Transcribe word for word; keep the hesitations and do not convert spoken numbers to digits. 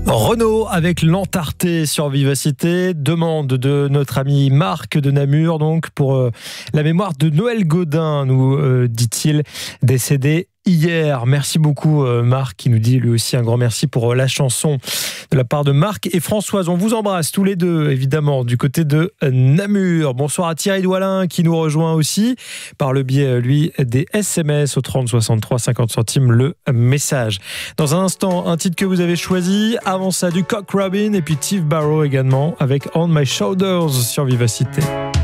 Renaud avec l'Entarté sur Vivacité, demande de notre ami Marc de Namur donc pour euh, la mémoire de Noël Godin, nous euh, dit-il, décédé hier. Merci beaucoup euh, Marc qui nous dit lui aussi un grand merci pour euh, la chanson de la part de Marc et Françoise. On vous embrasse tous les deux évidemment du côté de euh, Namur. Bonsoir à Thierry Doualin qui nous rejoint aussi par le biais euh, lui des S M S au trente soixante-trois cinquante centimes le message. Dans un instant un titre que vous avez choisi, avant ça du Cock Robin et puis Steve Barrow également avec On My Shoulders sur Vivacité.